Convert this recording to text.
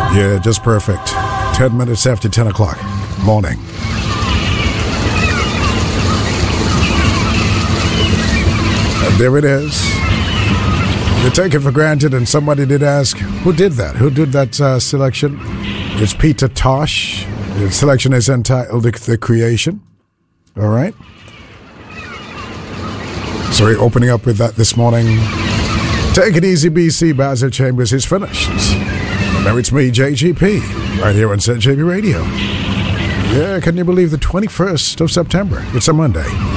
Yeah, just perfect. 10 minutes after 10 o'clock. Morning. And there it is. You take it for granted, and somebody did ask, who did that? Who did that selection? It's Peter Tosh. The selection is entitled The Creation. All right. So we're opening up with that this morning. Take it easy, BC. Basil Chambers is finished. And now it's me, JGP, right here on ZJB Radio. Yeah, can you believe the 21st of September? It's a Monday.